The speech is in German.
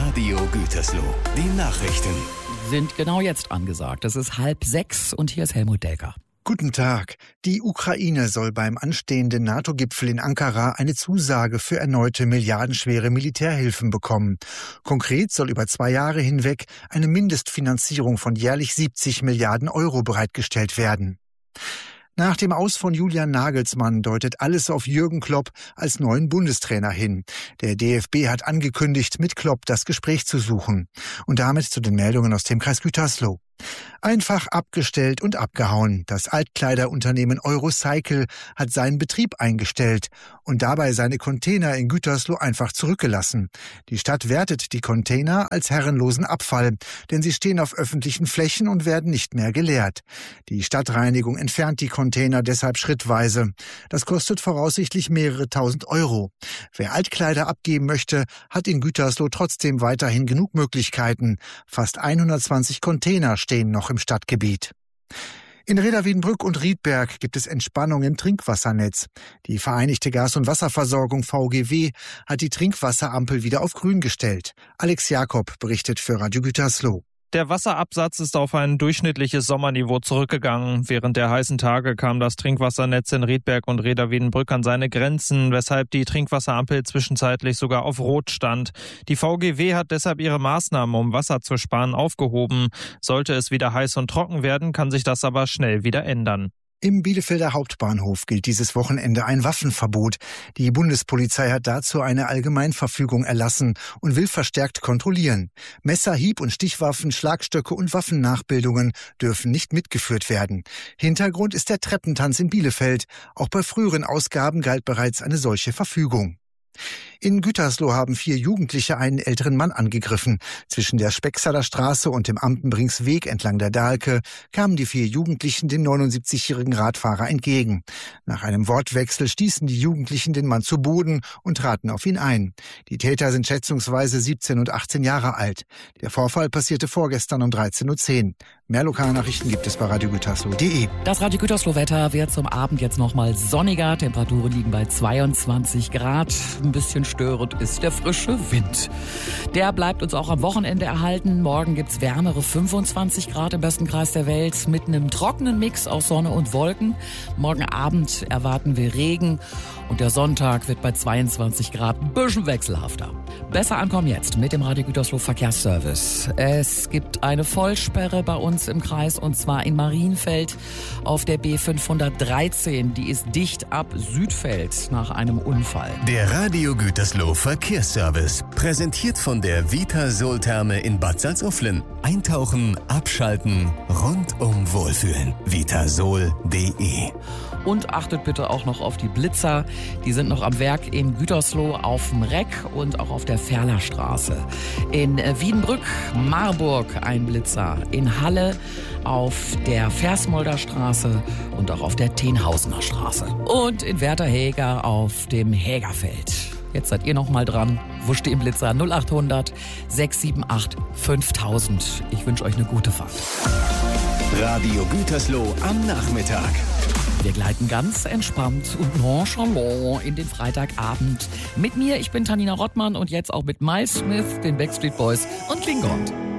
Radio Gütersloh. Die Nachrichten sind genau jetzt angesagt. Es ist 5:30 und hier ist Helmut Delker. Guten Tag. Die Ukraine soll beim anstehenden NATO-Gipfel in Ankara eine Zusage für erneute milliardenschwere Militärhilfen bekommen. Konkret soll über 2 Jahre hinweg eine Mindestfinanzierung von jährlich 70 Milliarden Euro bereitgestellt werden. Nach dem Aus von Julian Nagelsmann deutet alles auf Jürgen Klopp als neuen Bundestrainer hin. Der DFB hat angekündigt, mit Klopp das Gespräch zu suchen. Und damit zu den Meldungen aus dem Kreis Gütersloh. Einfach abgestellt und abgehauen. Das Altkleiderunternehmen Eurocycle hat seinen Betrieb eingestellt und dabei seine Container in Gütersloh einfach zurückgelassen. Die Stadt wertet die Container als herrenlosen Abfall, denn sie stehen auf öffentlichen Flächen und werden nicht mehr geleert. Die Stadtreinigung entfernt die Container deshalb schrittweise. Das kostet voraussichtlich mehrere tausend Euro. Wer Altkleider abgeben möchte, hat in Gütersloh trotzdem weiterhin genug Möglichkeiten. Fast 120 Container stehen noch im Stadtgebiet. In Reda-Wiedenbrück und Riedberg gibt es Entspannung im Trinkwassernetz. Die Vereinigte Gas- und Wasserversorgung VGW hat die Trinkwasserampel wieder auf grün gestellt. Alex Jakob berichtet für Radio Gütersloh. Der Wasserabsatz ist auf ein durchschnittliches Sommerniveau zurückgegangen. Während der heißen Tage kam das Trinkwassernetz in Riedberg und Reda-Wiedenbrück an seine Grenzen, weshalb die Trinkwasserampel zwischenzeitlich sogar auf Rot stand. Die VGW hat deshalb ihre Maßnahmen, um Wasser zu sparen, aufgehoben. Sollte es wieder heiß und trocken werden, kann sich das aber schnell wieder ändern. Im Bielefelder Hauptbahnhof gilt dieses Wochenende ein Waffenverbot. Die Bundespolizei hat dazu eine Allgemeinverfügung erlassen und will verstärkt kontrollieren. Messer, Hieb- und Stichwaffen, Schlagstöcke und Waffennachbildungen dürfen nicht mitgeführt werden. Hintergrund ist der Treppentanz in Bielefeld. Auch bei früheren Ausgaben galt bereits eine solche Verfügung. In Gütersloh haben 4 Jugendliche einen älteren Mann angegriffen. Zwischen der Specksaler Straße und dem Ampenbringsweg entlang der Dahlke kamen die 4 Jugendlichen dem 79-jährigen Radfahrer entgegen. Nach einem Wortwechsel stießen die Jugendlichen den Mann zu Boden und traten auf ihn ein. Die Täter sind schätzungsweise 17 und 18 Jahre alt. Der Vorfall passierte vorgestern um 13:10 Uhr. Mehr Lokalnachrichten gibt es bei radiogütersloh.de. Das Radio Gütersloh-Wetter wird zum Abend jetzt nochmal sonniger. Temperaturen liegen bei 22 Grad. Ein bisschen störend ist der frische Wind. Der bleibt uns auch am Wochenende erhalten. Morgen gibt's wärmere 25 Grad im besten Kreis der Welt mit einem trockenen Mix aus Sonne und Wolken. Morgen Abend erwarten wir Regen und der Sonntag wird bei 22 Grad ein bisschen wechselhafter. Besser ankommen jetzt mit dem Radio Gütersloh Verkehrsservice. Es gibt eine Vollsperre bei uns im Kreis und zwar in Marienfeld auf der B513. Die ist dicht ab Südfeld nach einem Unfall. Der Radio Gütersloh Verkehrsservice, präsentiert von der Vitasol-Therme in Bad Salzuflen. Eintauchen, abschalten, rundum wohlfühlen. Vitasol.de. Und achtet bitte auch noch auf die Blitzer. Die sind noch am Werk in Gütersloh auf dem Reck und auch auf der Ferlerstraße. In Wiedenbrück, Marburg ein Blitzer. In Halle auf der Versmolder Straße und auch auf der Tenhausener Straße. Und in Werther-Heger auf dem Hägerfeld. Jetzt seid ihr noch mal dran. Wo stehen Blitzer? 0800 678 5000. Ich wünsche euch eine gute Fahrt. Radio Gütersloh am Nachmittag. Wir gleiten ganz entspannt und nonchalant in den Freitagabend. Mit mir, ich bin Tanina Rottmann und jetzt auch mit Miles Smith, den Backstreet Boys und Klingon.